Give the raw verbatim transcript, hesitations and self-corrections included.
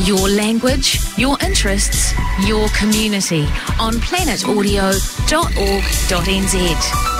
Your language, your interests, your community on planet audio dot org dot n z.